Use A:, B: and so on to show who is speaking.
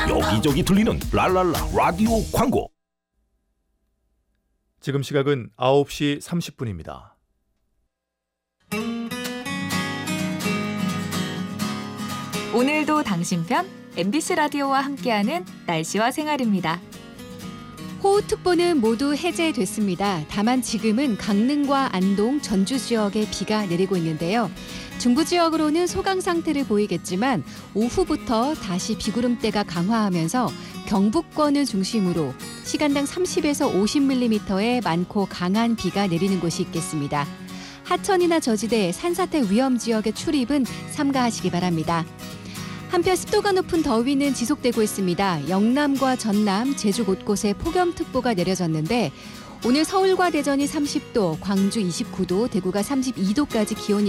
A: 여기저기 들리는 랄랄라 라디오 광고.
B: 지금 시각은 9시 30분입니다.
C: 오늘도 당신 편 MBC 라디오와 함께하는 날씨와 생활입니다.
D: 호우특보는 모두 해제됐습니다. 다만 지금은 강릉과 안동, 전주 지역에 비가 내리고 있는데요. 중부 지역으로는 소강 상태를 보이겠지만 오후부터 다시 비구름대가 강화하면서 경북권을 중심으로 시간당 30에서 50mm의 많고 강한 비가 내리는 곳이 있겠습니다. 하천이나 저지대, 산사태 위험 지역의 출입은 삼가하시기 바랍니다. 한편 습도가 높은 더위는 지속되고 있습니다. 영남과 전남, 제주 곳곳에 폭염특보가 내려졌는데 오늘 서울과 대전이 30도, 광주 29도, 대구가 32도까지 기온이